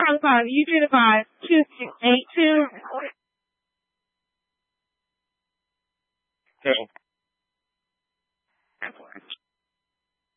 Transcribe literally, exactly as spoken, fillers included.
Hong Kong, you do the five, two, two, eight, two. Okay.